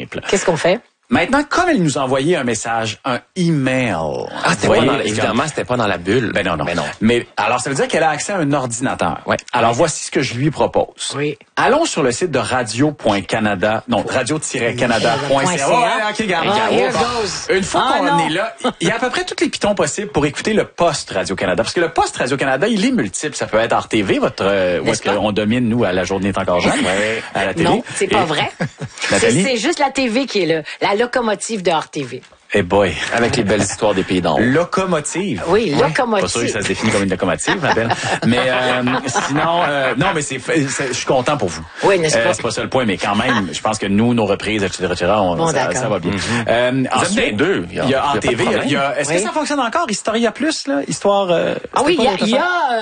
simple. Qu'est-ce qu'on fait? Maintenant, comme elle nous a envoyé un message, un email. Ah, évidemment, c'était pas dans la bulle. Ben non. Mais alors, ça veut dire qu'elle a accès à un ordinateur. Ouais. Alors, voici ce que je lui propose. Oui. Allons sur le site de radio.canada, non, radio-canada.ca. OK, here goes. Une fois qu'on est là, il y a à peu près tous les pitons possibles pour écouter le poste Radio-Canada. Parce que le poste Radio-Canada, il est multiple. Ça peut être RTV, où est-ce qu'on domine, nous, à la journée est encore jeune, à la télé. Non, c'est pas vrai. C'est juste la TV qui est là. La locomotive de RTV. Eh boy. Avec les belles histoires des pays d'en haut. Locomotive. Oui, locomotive. Pas sûr que ça se définit comme une locomotive, ma belle. Mais sinon, non, mais je suis content pour vous. Oui, n'est-ce pas? C'est pas ça le point, mais quand même, je pense que nous, nos reprises, etc., ça va bien. Vous êtes deux. Il y a en TV, est-ce que ça fonctionne encore, Historia Plus, là? Histoire... Ah oui, il y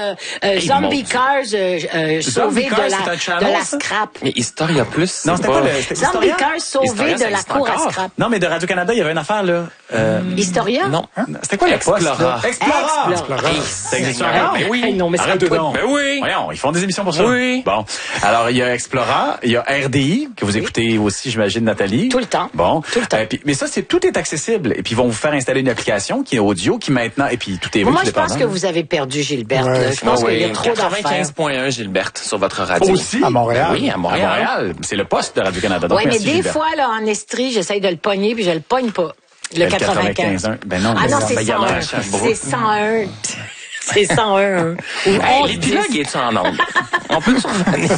a Zombie Cars sauvé de la scrap. Mais Historia Plus, non, c'était pas le... Zombie Cars sauvé de la cour à scrap. Non, mais de Radio-Canada, il y avait une affaire, là. Historia? Non. C'était quoi le poste? Explora. Ça existe encore? Ben oui. Non, mais arrête donc. Ben oui. Voyons, ils font des émissions pour ça. Oui. Bon. Alors, il y a Explora, il y a RDI, que vous écoutez aussi, j'imagine, Nathalie. Tout le temps. Bon. Tout le temps. Mais ça, tout est accessible. Et puis, ils vont vous faire installer une application qui est audio, qui maintenant, et puis tout est moi, je pense que vous avez perdu Gilberte. Ouais. Je pense qu'il y a trop d'affaires. 95.1 Gilberte sur votre radio. Aussi? À Montréal? Oui, à Montréal. À Montréal. C'est le poste de Radio-Canada. Oui, mais des fois, là, en Estrie, j'essaye de le pogner, puis je le pogne pas. Le 95. Ben non, Ah non, c'est 101. C'est 101. C'est 101. L'épilogue est-tu en ondes? On peut revenir.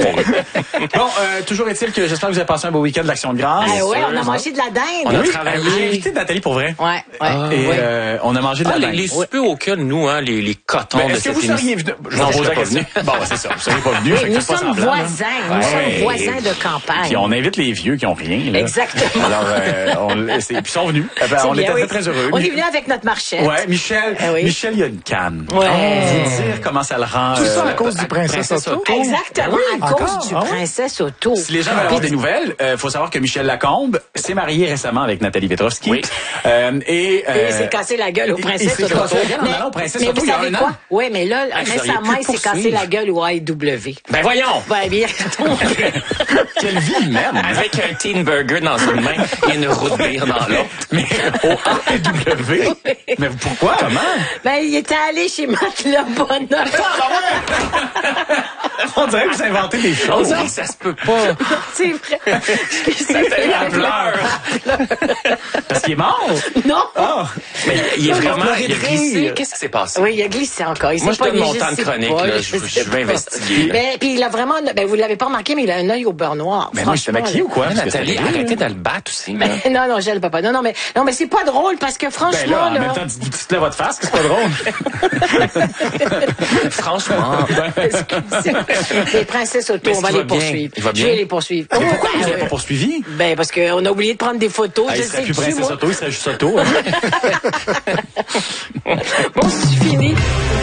Bon, toujours est-il que j'espère que vous avez passé un beau week-end de l'Action de grâce. Oui, on a mangé de la dinde. On a travaillé. J'ai invité Nathalie pour vrai. Ouais. Et on a mangé de la dinde. Les soupers auxquels nous, les cotons de est-ce que cette vous seriez venu? Non, je serais pas venu. Bon, c'est ça. Vous seriez pas venu. Nous sommes voisins. Nous sommes voisins de campagne. Puis on invite les vieux qui ont rien. Là. Exactement. Alors, puis ils sont venus. On était très heureux. On est venu avec notre marchette. Ouais, Michel, il y a une canne. Ouais. Vous dire comment ça le rend. Tout ça à cause du Princesse Auto. Exactement, à cause du Princesse Auto. Si les gens veulent avoir des nouvelles, faut savoir que Michel Lacombe s'est marié récemment avec Nathalie Petrovski. Oui. Et il s'est cassé la gueule au Princesse Auto. Mais vous savez quoi? Oui, mais là, récemment, il s'est cassé la gueule au AEW. Ben voyons! Ben bien. Quelle vie il mène! Avec un teen burger dans une main et une route bière dans l'autre. Mais au AEW? Mais pourquoi? Comment? Ben, il était allé chez Matelas Bonheur. On dirait que vous inventez des choses. On dirait que ça se peut pas. C'est vrai. C'était la pleure. Parce qu'il est mort? Non. Ah! Mais il est vraiment... Il a glissé. Qu'est-ce qui s'est passé? Oui, il a glissé encore. Moi, je donne mon temps de chronique. Je vais investiguer. Mais puis il a vraiment... Ben, vous l'avez pas remarqué, mais il a un œil au beurre noir. Mais moi, je suis maquillée ou quoi? Nathalie, arrêtez de le battre aussi. Non, je le peux pas. Non, mais c'est pas drôle parce que franchement... Ben là, en même temps, dites-le à votre face que c'est pas drôle. Franchement. Les princesses auto, on va les poursuivre. Je vais les poursuivre. Pourquoi vous n'avez pas poursuivi? Ben, parce qu'on a oublié de prendre des photos. Il serait plus princesse auto, il serait juste auto. Bon, c'est fini.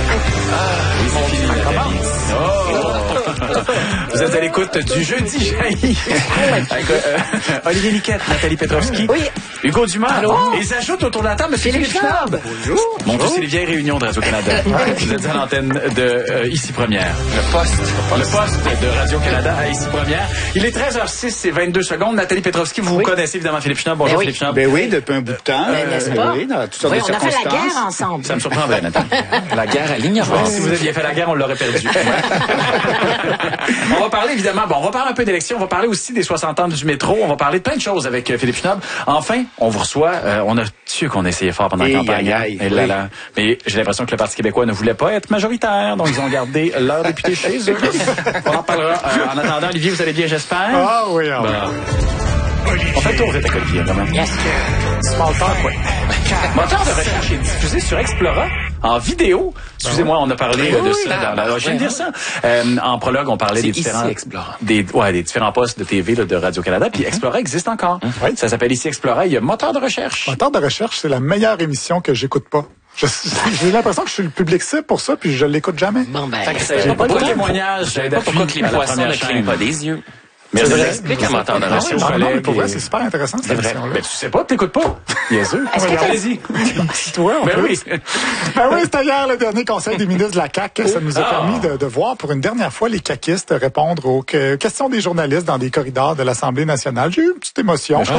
Vous êtes à l'écoute du Jeudi Jaillit. Olivier Niquette, Nathalie Petrovski. Oui. Hugo Dumas. Et ils ajoutent autour de la table M. Philippe Schnob. Bonjour. Mon Dieu, c'est les vieilles réunions de Radio-Canada. Vous êtes à l'antenne de Ici Première. Le poste de Radio-Canada à Ici Première. Il est 13h06 et 22 secondes. Nathalie Petrovski, vous connaissez évidemment Philippe Schnob. Bonjour Philippe Schnob. Ben oui, depuis un bout de temps. N'est-ce pas? Oui, dans toutes sortes de on a fait circonstances. la guerre ensemble. Ça me surprendrait, Nathalie. La guerre à l'ignorance. Si vous aviez fait la guerre, on l'aurait perdu. On va parler évidemment, on va parler un peu d'élections, on va parler aussi des 60 ans du métro, on va parler de plein de choses avec Philippe Schnob. Enfin, on vous reçoit, on a su qu'on essayait fort pendant la campagne. Mais j'ai l'impression que le Parti québécois ne voulait pas être majoritaire, donc ils ont gardé leur député chez eux. On en parlera. En attendant, Olivier, vous allez bien, j'espère? Ah oui, On fait le tour avec Olivier, quand même. Yes, Small talk, ouais. Moteur de recherche est diffusé sur Explora en vidéo. Excusez-moi, on a parlé de ça. Je viens de dire ça. En prologue, on parlait des différents... des différents postes de TV là, de Radio-Canada. Puis Explora existe encore. Ça s'appelle Ici Explora. Il y a Moteur de recherche. Moteur de recherche, c'est la meilleure émission que j'écoute pas. J'ai l'impression que je suis le public cible pour ça, puis je l'écoute jamais. Bon, ben... J'ai pas de témoignage. Je sais pas pourquoi les poissons ne clignent pas des yeux. Mais ça explique un Moteur de recherche. Non, mais pour vrai, c'est super intéressant, cette émission-là. Mais tu sais pas, t'écoutes pas. Bien sûr. Allez-y. Toi, Ben oui. Ben oui, c'était hier le dernier conseil des ministres de la CAQ. Ça nous a permis de voir pour une dernière fois les caquistes répondre aux questions des journalistes dans des corridors de l'Assemblée nationale. J'ai eu une petite émotion.